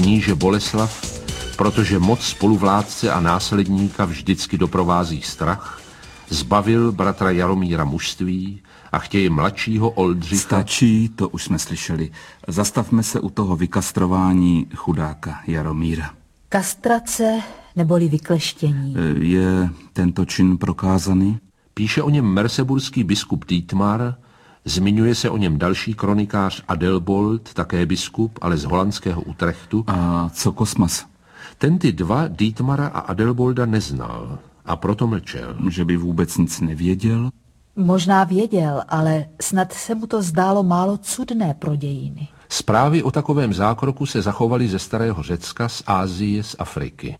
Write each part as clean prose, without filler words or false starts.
kníže Boleslav, protože moc spoluvládce a následníka vždycky doprovází strach, zbavil bratra Jaromíra mužství a chtějí mladšího Oldřicha... Stačí, to už jsme slyšeli. Zastavme se u toho vykastrování chudáka Jaromíra. Kastrace neboli vykleštění. Je tento čin prokázaný? Píše o něm merseburský biskup Dietmar, zmiňuje se o něm další kronikář Adelbold, také biskup, ale z holandského Utrechtu. A co Kosmas? Ten ty dva, Dietmara a Adelbolda, neznal a proto mlčel. Že by vůbec nic nevěděl? Možná věděl, ale snad se mu to zdálo málo cudné pro dějiny. Zprávy o takovém zákroku se zachovaly ze starého Řecka, z Ázie, z Afriky.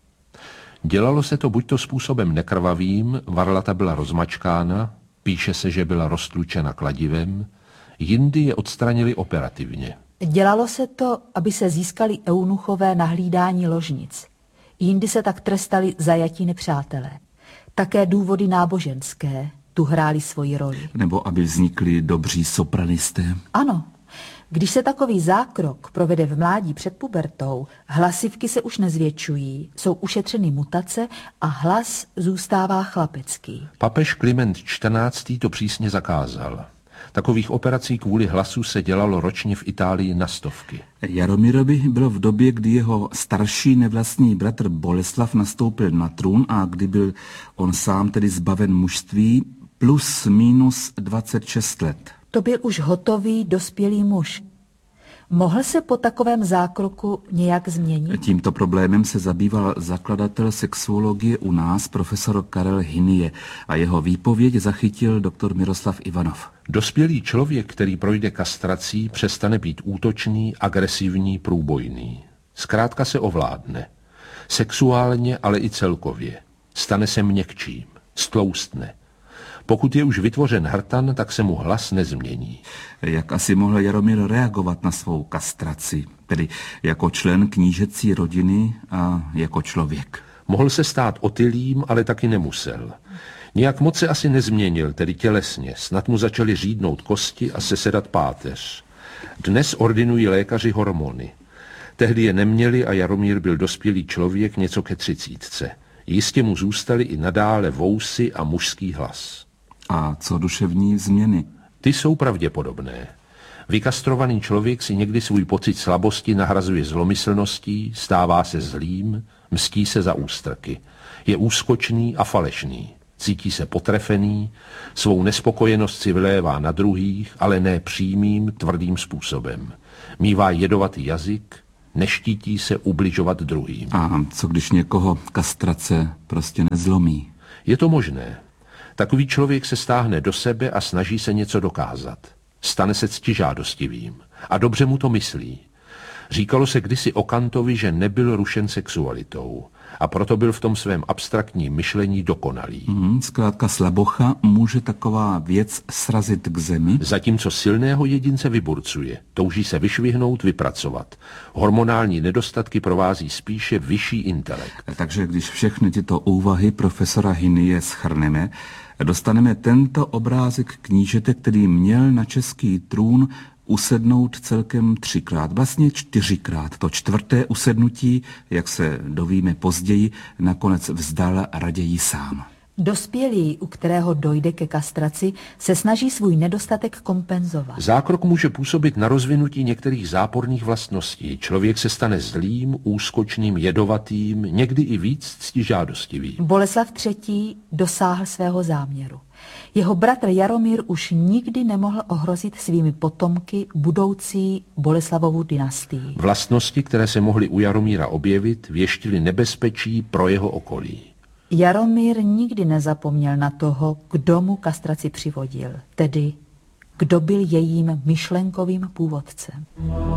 Dělalo se to buďto způsobem nekrvavým, varlata byla rozmačkána, píše se, že byla roztlučena kladivem, jindy je odstranili operativně. Dělalo se to, aby se získali eunuchové na hlídání ložnic. Jindy se tak trestali zajatí nepřátelé. Také důvody náboženské tu hrály svoji roli. Nebo aby vznikli dobří sopranisté. Ano. Když se takový zákrok provede v mládí před pubertou, hlasivky se už nezvětšují, jsou ušetřeny mutace a hlas zůstává chlapecký. Papež Kliment XIV. To přísně zakázal. Takových operací kvůli hlasu se dělalo ročně v Itálii na stovky. Jaromírovi bylo v době, kdy jeho starší nevlastní bratr Boleslav nastoupil na trůn a kdy byl on sám tedy zbaven mužství, plus minus 26 let. To byl už hotový, dospělý muž. Mohl se po takovém zákroku nějak změnit? Tímto problémem se zabýval zakladatel sexuologie u nás, profesor Karel Hynie, a jeho výpověď zachytil doktor Miroslav Ivanov. Dospělý člověk, který projde kastrací, přestane být útočný, agresivní, průbojný. Zkrátka se ovládne. Sexuálně, ale i celkově. Stane se měkčím, stloustne. Pokud je už vytvořen hrtan, tak se mu hlas nezmění. Jak asi mohl Jaromír reagovat na svou kastraci, tedy jako člen knížecí rodiny a jako člověk? Mohl se stát Otylím, ale taky nemusel. Nějak moc se asi nezměnil, tedy tělesně, snad mu začaly řídnout kosti a sesedat páteř. Dnes ordinují lékaři hormony. Tehdy je neměli a Jaromír byl dospělý člověk něco ke 30. Jistě mu zůstaly i nadále vousy a mužský hlas. A co duševní změny? Ty jsou pravděpodobné. Vykastrovaný člověk si někdy svůj pocit slabosti nahrazuje zlomyslností, stává se zlým, mstí se za ústrky. Je úskočný a falešný. Cítí se potrefený, svou nespokojenost si vylévá na druhých, ale ne přímým, tvrdým způsobem. Mívá jedovatý jazyk, neštítí se ubližovat druhým. A co když někoho kastrace prostě nezlomí? Je to možné. Takový člověk se stáhne do sebe a snaží se něco dokázat. Stane se ctižádostivým. A dobře mu to myslí. Říkalo se kdysi o Kantovi, že nebyl rušen sexualitou. A proto byl v tom svém abstraktním myšlení dokonalý. Zkrátka slabocha může taková věc srazit k zemi? Zatímco silného jedince vyburcuje. Touží se vyšvihnout, vypracovat. Hormonální nedostatky provází spíše vyšší intelekt. Takže když všechny tyto úvahy profesora Hynie shrneme, dostaneme tento obrázek knížete, který měl na český trůn usednout celkem 3krát, vlastně 4krát. To 4. usednutí, jak se dovíme později, nakonec vzdal raději sám. Dospělý, u kterého dojde ke kastraci, se snaží svůj nedostatek kompenzovat. Zákrok může působit na rozvinutí některých záporných vlastností. Člověk se stane zlým, úskočným, jedovatým, někdy i víc ctižádostivým. Boleslav III. Dosáhl svého záměru. Jeho bratr Jaromír už nikdy nemohl ohrozit svými potomky budoucí Boleslavovu dynastii. Vlastnosti, které se mohly u Jaromíra objevit, věštily nebezpečí pro jeho okolí. Jaromír nikdy nezapomněl na toho, kdo mu kastraci přivodil, tedy kdo byl jejím myšlenkovým původcem.